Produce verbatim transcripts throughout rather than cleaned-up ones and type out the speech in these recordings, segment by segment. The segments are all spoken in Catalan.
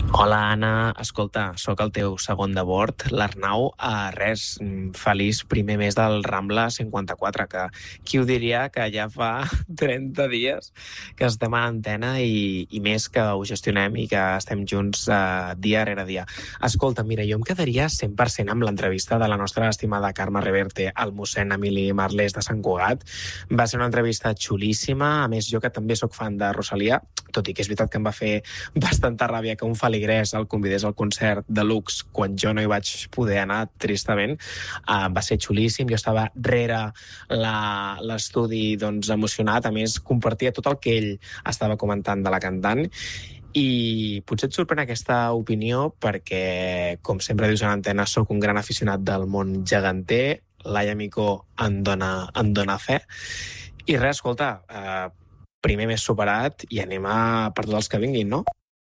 Hola, Anna. Escolta, sóc el teu segon de bord, l'Arnau. Uh, res, feliç primer mes del Rambla cinquanta-quatre, que qui ho diria que ja fa trenta dies que estem a l'antena i, i més que ho gestionem i que estem junts uh, dia rere dia. Escolta, mira, jo em quedaria cent per cent amb l'entrevista de la nostra estimada Carme Reverte al mossèn Emili Marlès de Sant Cugat. Va ser una entrevista xulíssima. A més, jo que també sóc fan de Rosalia, tot i que és veritat que em va fer bastanta ràbia que un feligrès el convidés al concert de Lux quan jo no hi vaig poder anar, tristament. Uh, va ser xulíssim, jo estava rere la, l'estudi doncs, emocionat. A més, compartia tot el que ell estava comentant de la cantant. I potser et sorprèn aquesta opinió perquè, com sempre dius a l'antena, sóc un gran aficionat del món geganter. Laia Micó en dona, en dona fe. I res, escolta, uh, primer mes superat i anem a per tots els que vinguin, no?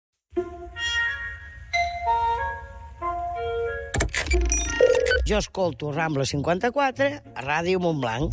Jo escolto Rambla cinquanta-quatre a Ràdio Montblanc.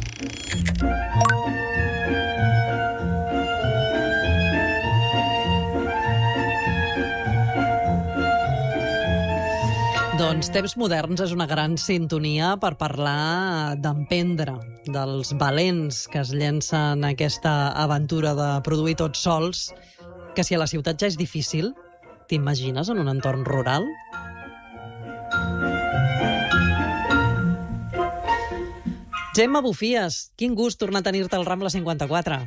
Doncs Temps Moderns és una gran sintonia per parlar d'emprendre, dels valents que es llencen a aquesta aventura de produir tots sols, que si a la ciutat ja és difícil, t'imagines en un entorn rural? Gemma Bufies, quin gust tornar a tenir-te al Rambla cinquanta-quatre.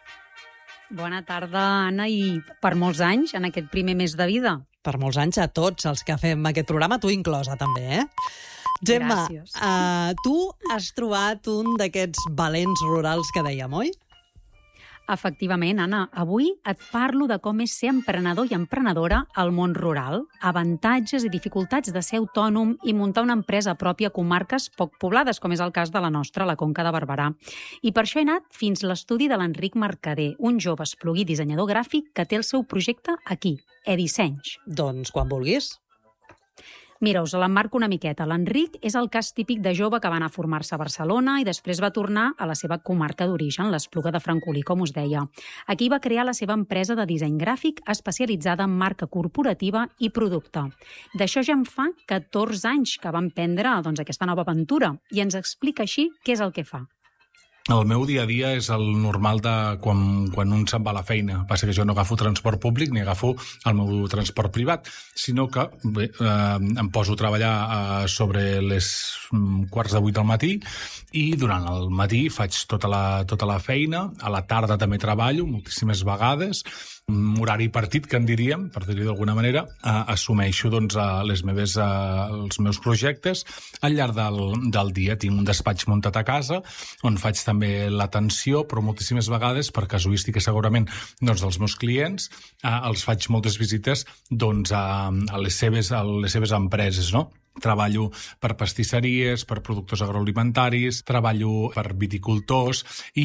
Bona tarda, Anna, i per molts anys en aquest primer mes de vida. Per molts anys a tots els que fem aquest programa, tu inclosa també, eh? Gemma, uh, tu has trobat un d'aquests valents rurals que dèiem, oi? Efectivament, Anna, avui et parlo de com és ser emprenedor i emprenedora al món rural, avantatges i dificultats de ser autònom i muntar una empresa pròpia a comarques poc poblades, com és el cas de la nostra, la Conca de Barberà. I per això he anat fins l'estudi de l'Enric Mercader, un jove esplugui dissenyador gràfic que té el seu projecte aquí, Edisenys. Doncs quan vulguis. Mira, us l'emmarco una miqueta. L'Enric és el cas típic de jove que va anar a formar-se a Barcelona i després va tornar a la seva comarca d'origen, l'Espluga de Francolí, com us deia. Aquí va crear la seva empresa de disseny gràfic especialitzada en marca corporativa i producte. D'això ja en fa catorze anys que va emprendre doncs, aquesta nova aventura i ens explica així què és el que fa. El meu dia a dia és el normal de quan, quan un se'n va a la feina. Passa que jo no agafo transport públic ni agafo el meu transport privat, sinó que bé, eh, em poso a treballar eh, sobre les quarts de vuit del matí i durant el matí faig tota la, tota la feina. A la tarda també treballo moltíssimes vegades, un horari partit, que en diríem, per dir-ho d'alguna manera, eh, assumeixo doncs, les meves, eh, els meus projectes. Al llarg del, del dia tinc un despatx muntat a casa on faig també l'atenció, però moltíssimes vegades, per casuística segurament doncs, dels meus clients, eh, els faig moltes visites doncs, a, a, les seves, a les seves empreses, no? Treballo per pastisseries, per productors agroalimentaris, treballo per viticultors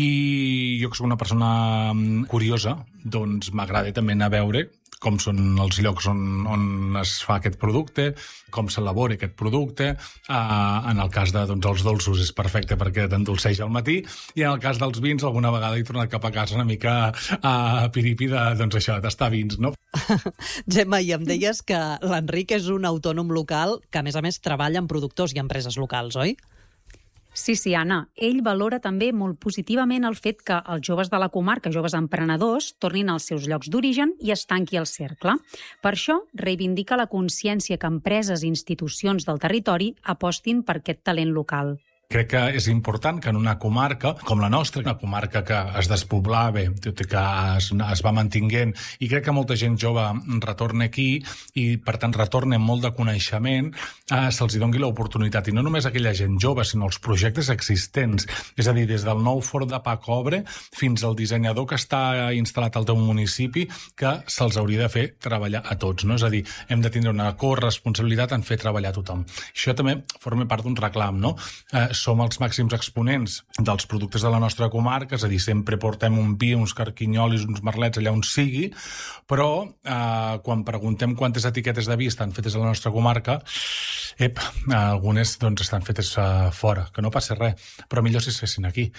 i jo que soc una persona curiosa, doncs m'agrada també anar a veure com són els llocs on, on es fa aquest producte, com s'elabora aquest producte. Uh, en el cas de, doncs, els dolços és perfecte perquè t'endolceja al matí i en el cas dels vins alguna vegada he tornat cap a casa una mica a uh, piripi de, doncs això, d'estar vins, no? Gemma, i em deies que l'Enric és un autònom local que, a més a més, treballa en productors i empreses locals, oi? Sí, sí, Anna. Ell valora també molt positivament el fet que els joves de la comarca, joves emprenedors, tornin als seus llocs d'origen i es tanqui el cercle. Per això, reivindica la consciència que empreses i institucions del territori apostin per aquest talent local. Crec que és important que en una comarca com la nostra, una comarca que es despoblava, tot i que es, es va mantinguent, i crec que molta gent jove retorna aquí i, per tant, retorna amb molt de coneixement, eh, se'ls doni l'oportunitat. I no només aquella gent jove, sinó els projectes existents. És a dir, des del nou forn de pa Cobre fins al dissenyador que està instal·lat al teu municipi, que se'ls hauria de fer treballar a tots, no? És a dir, hem de tindre una corresponsabilitat en fer treballar a tothom. Això també forma part d'un reclam, no? Eh, som els màxims exponents dels productes de la nostra comarca, és a dir, sempre portem un vi, uns carquinyolis, uns merlets allà on sigui, però eh, quan preguntem quantes etiquetes de vi estan fetes a la nostra comarca, ep, algunes doncs, estan fetes eh, fora, que no passa res, però millor si es fessin aquí.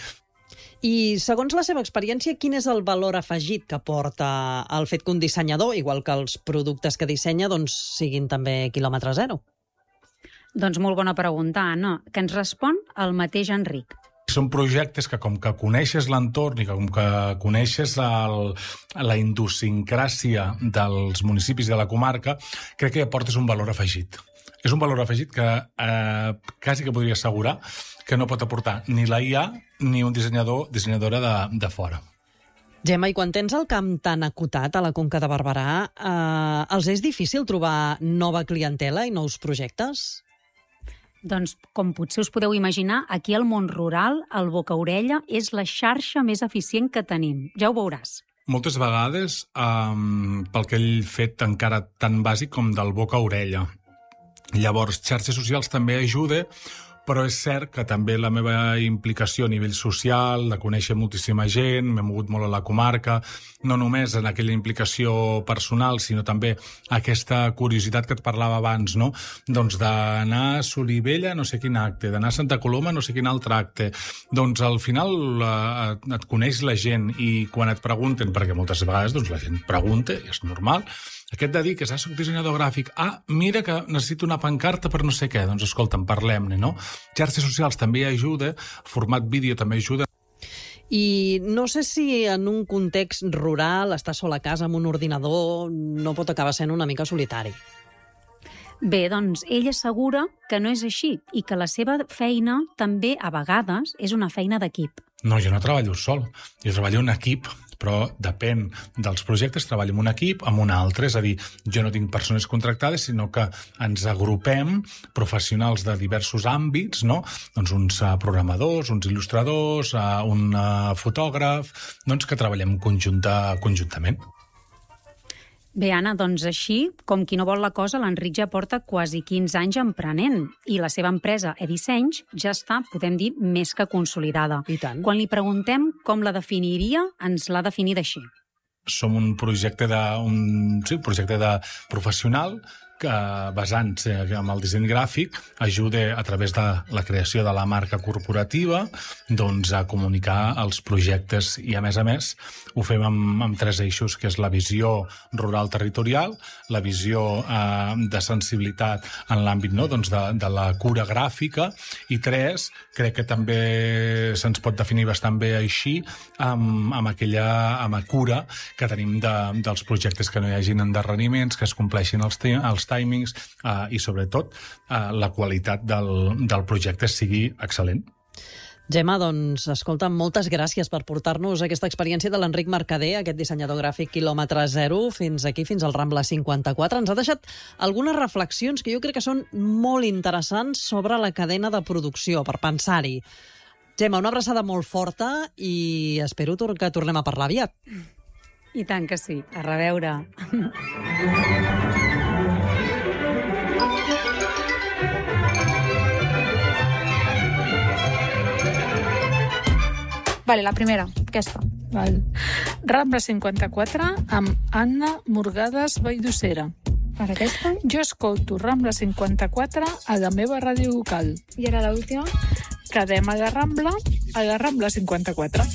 I segons la seva experiència, quin és el valor afegit que porta el fet que un dissenyador, igual que els productes que dissenya, doncs siguin també quilòmetre zero? Doncs molt bona pregunta, Anna, que ens respon el mateix Enric. Són projectes que, com que coneixes l'entorn i que com que coneixes el, la idiosincràsia dels municipis de la comarca, crec que aportes un valor afegit. És un valor afegit que eh, quasi que podria assegurar que no pot aportar ni la I A ni un dissenyador dissenyadora de, de fora. Gemma, i quan tens el camp tan acotat a la Conca de Barberà, eh, els és difícil trobar nova clientela i nous projectes? Doncs, com potser us podeu imaginar, aquí al món rural, el boca-orella és la xarxa més eficient que tenim. Ja ho veuràs. Moltes vegades, um, pel que ell fet encara tan bàsic com del boca-orella. Llavors, xarxes socials també ajuda, però és cert que també la meva implicació a nivell social, de conèixer moltíssima gent, m'he mogut molt a la comarca, no només en aquella implicació personal, sinó també aquesta curiositat que et parlava abans, no? Doncs d'anar a Solivella, no sé quin acte, d'anar a Santa Coloma, no sé quin altre acte. Doncs al final eh, et coneix la gent i quan et pregunten, perquè moltes vegades doncs, la gent pregunta, i és normal, aquest dediques, ah, soc dissenyador gràfic, ah, mira que necessito una pancarta per no sé què, doncs escolta'm, parlem-ne, no? Xarxes socials també ajuda, format vídeo també ajuda. I no sé si en un context rural, estar sol a casa amb un ordinador, no pot acabar sent una mica solitari. Bé, doncs ell assegura que no és així i que la seva feina també, a vegades, és una feina d'equip. No, jo no treballo sol, jo treballo en equip, però depèn dels projectes, treballo en un equip, amb un altre, és a dir, jo no tinc persones contractades, sinó que ens agrupem professionals de diversos àmbits, no? Doncs uns uh, programadors, uns il·lustradors, uh, un uh, fotògraf, doncs que treballem conjunta, conjuntament. Bé, Anna, doncs així, com qui no vol la cosa, l'Enric ja porta quasi quinze anys emprenent i la seva empresa Edisenys ja està, podem dir, més que consolidada. I tant. Quan li preguntem com la definiria, ens l'ha definida així. Som un projecte de, un, sí, un projecte de professional que, basant-se en el disseny gràfic, ajuda a través de la creació de la marca corporativa doncs, a comunicar els projectes i, a més a més, ho fem amb, amb tres eixos, que és la visió rural territorial, la visió eh, de sensibilitat en l'àmbit no, doncs de, de la cura gràfica i tres, crec que també se'ns pot definir bastant bé així amb, amb aquella amb la cura que tenim de, dels projectes, que no hi hagin endarreriments, que es compleixin els, els timings eh, i, sobretot, eh, la qualitat del, del projecte sigui excel·lent. Gemma, doncs, escolta, moltes gràcies per portar-nos aquesta experiència de l'Enric Mercader, aquest dissenyador gràfic quilòmetre zero, fins aquí, fins al Rambla cinquanta-quatre. Ens ha deixat algunes reflexions que jo crec que són molt interessants sobre la cadena de producció, per pensar-hi. Gemma, una abraçada molt forta i espero que tornem a parlar aviat. I tant que sí. A reveure. Vale, la primera, aquesta. Val. Rambla cinquanta-quatre amb Anna Morgades Valldossera. Per aquesta? Jo escolto Rambla cinquanta-quatre a la meva ràdio local. I ara l'última? Quedem a la Rambla, a la Rambla cinquanta-quatre.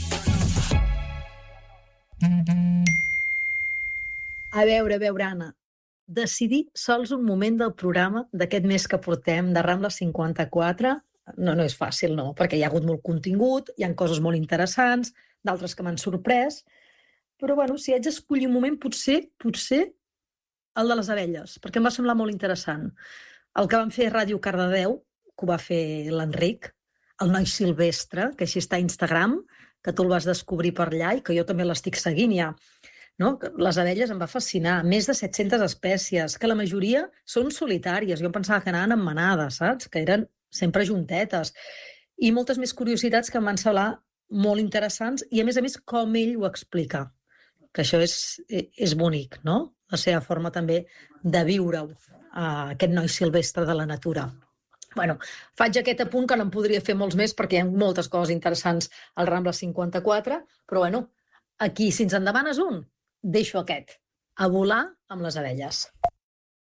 A veure, a veure, Anna, decidir sols un moment del programa d'aquest mes que portem de Rambla cinquanta-quatre no, no és fàcil, no, perquè hi ha hagut molt contingut, hi ha coses molt interessants, d'altres que m'han sorprès, però bueno, si haig d'escollir un moment, potser, potser el de les abelles, perquè em va semblar molt interessant. El que van fer Ràdio Cardedeu, que ho va fer l'Enric, el noi silvestre, que així està a Instagram, que tu el vas descobrir per allà i que jo també l'estic seguint ja. No? Les abelles em va fascinar, més de set-centes espècies, que la majoria són solitàries. Jo em pensava que anaven en manades, saps? Que eren sempre juntetes. I moltes més curiositats que em van semblar molt interessants i, a més a més, com ell ho explica. Que això és, és bonic, no? La seva forma també de viure-ho, aquest noi silvestre de la natura. Bueno, faig aquest apunt, que no en podria fer molts més perquè hi ha moltes coses interessants al Rambla cinquanta-quatre, però bueno, aquí, si ens en demanes un, deixo aquest, a volar amb les abelles.